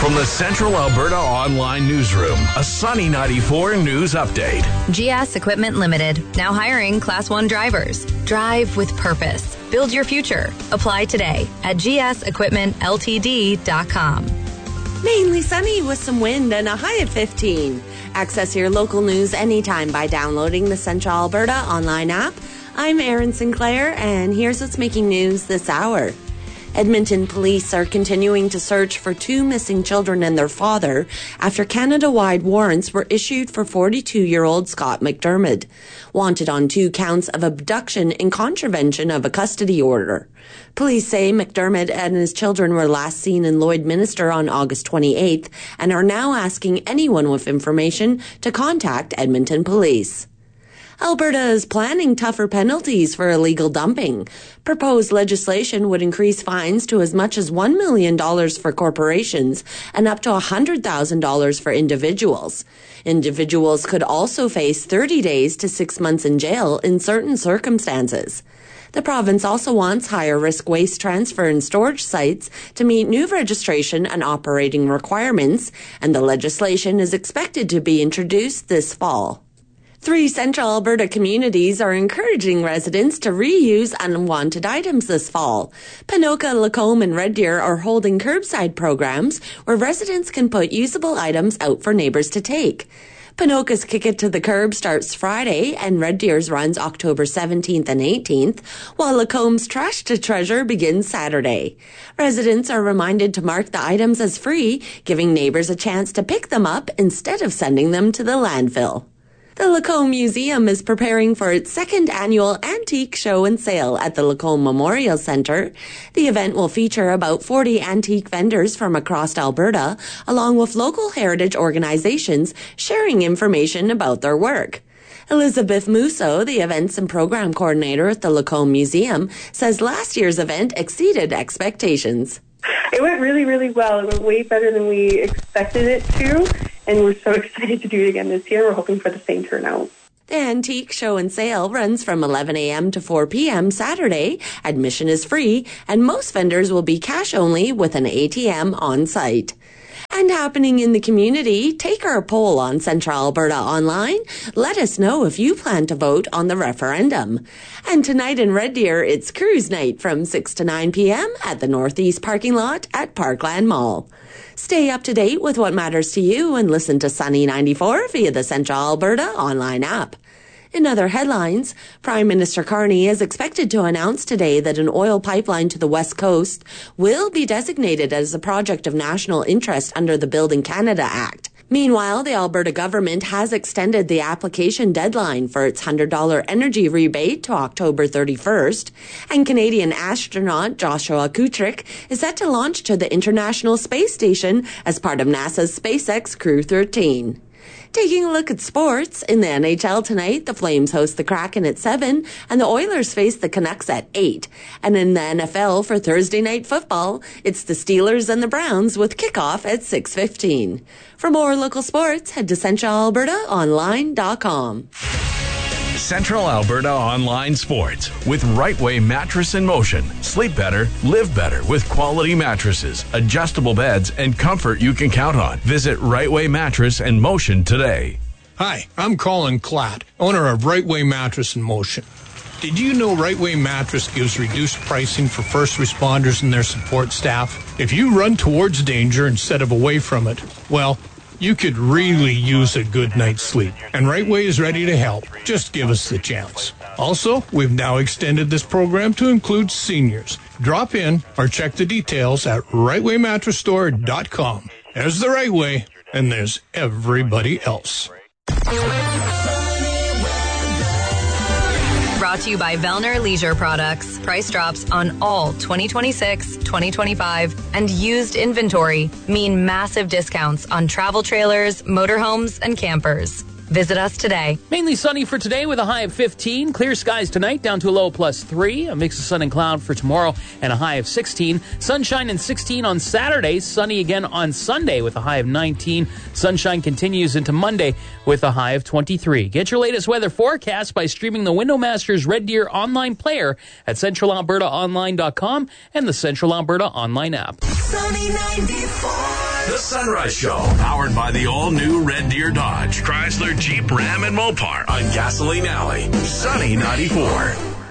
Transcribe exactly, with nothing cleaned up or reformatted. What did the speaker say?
From the Central Alberta Online Newsroom, a Sunny ninety-four news update. G S Equipment Limited, now hiring Class one drivers. Drive with purpose. Build your future. Apply today at g s equipment l t d dot com. Mainly sunny with some wind and a high of fifteen. Access your local news anytime by downloading the Central Alberta Online app. I'm Erin Sinclair, and here's what's making news this hour. Edmonton police are continuing to search for two missing children and their father after Canada-wide warrants were issued for forty-two-year-old Scott McDermott, wanted on two counts of abduction and contravention of a custody order. Police say McDermott and his children were last seen in Lloydminster on August twenty-eighth and are now asking anyone with information to contact Edmonton Police. Alberta is planning tougher penalties for illegal dumping. Proposed legislation would increase fines to as much as one million dollars for corporations and up to one hundred thousand dollars for individuals. Individuals could also face thirty days to six months in jail in certain circumstances. The province also wants higher-risk waste transfer and storage sites to meet new registration and operating requirements, and the legislation is expected to be introduced this fall. Three Central Alberta communities are encouraging residents to reuse unwanted items this fall. Ponoka, Lacombe, and Red Deer are holding curbside programs where residents can put usable items out for neighbours to take. Ponoka's Kick It to the Curb starts Friday, and Red Deer's runs October seventeenth and eighteenth, while Lacombe's Trash to Treasure begins Saturday. Residents are reminded to mark the items as free, giving neighbours a chance to pick them up instead of sending them to the landfill. The Lacombe Museum is preparing for its second annual antique show and sale at the Lacombe Memorial Centre. The event will feature about forty antique vendors from across Alberta, along with local heritage organizations sharing information about their work. Elizabeth Musso, the events and program coordinator at the Lacombe Museum, says last year's event exceeded expectations. It went really, really well. It went way better than we expected it to, and we're so excited to do it again this year. We're hoping for the same turnout. The antique show and sale runs from eleven a.m. to four p.m. Saturday. Admission is free, and most vendors will be cash only with an A T M on site. And happening in the community, take our poll on Central Alberta Online. Let us know if you plan to vote on the referendum. And tonight in Red Deer, it's cruise night from six to nine p.m. at the Northeast parking lot at Parkland Mall. Stay up to date with what matters to you and listen to Sunny ninety-four via the Central Alberta Online app. In other headlines, Prime Minister Carney is expected to announce today that an oil pipeline to the West Coast will be designated as a project of national interest under the Building Canada Act. Meanwhile, the Alberta government has extended the application deadline for its one hundred dollars energy rebate to October thirty-first, and Canadian astronaut Joshua Kutrick is set to launch to the International Space Station as part of NASA's SpaceX Crew thirteen. Taking a look at sports, in the N H L tonight, the Flames host the Kraken at seven, and the Oilers face the Canucks at eight. And in the N F L for Thursday Night Football, it's the Steelers and the Browns with kickoff at six fifteen. For more local sports, head to central alberta online dot com. Central Alberta Online Sports with Right Way Mattress in Motion. Sleep better, live better with quality mattresses, adjustable beds, and comfort you can count on. Visit Right Way Mattress in Motion today. Hi, I'm Colin Klatt, owner of Right Way Mattress in Motion. Did you know Right Way Mattress gives reduced pricing for first responders and their support staff? If you run towards danger instead of away from it, well, you could really use a good night's sleep. And Right Way is ready to help. Just give us the chance. Also, we've now extended this program to include seniors. Drop in or check the details at right way mattress store dot com. There's the Right Way, and there's everybody else. Brought to you by Vellner Leisure Products. Price drops on all twenty twenty-six, twenty twenty-five, and used inventory mean massive discounts on travel trailers, motorhomes, and campers. Visit us today. Mainly sunny for today with a high of fifteen. Clear skies tonight down to a low plus three. A mix of sun and cloud for tomorrow and a high of sixteen. Sunshine and sixteen on Saturday. Sunny again on Sunday with a high of nineteen. Sunshine continues into Monday with a high of twenty-three. Get your latest weather forecast by streaming the Windowmasters Red Deer online player at central alberta online dot com and the Central Alberta Online app. Sunny ninety-four. The Sunrise Show, powered by the all-new Red Deer Dodge, Chrysler, Jeep, Ram, and Mopar on Gasoline Alley. Sunny ninety-four.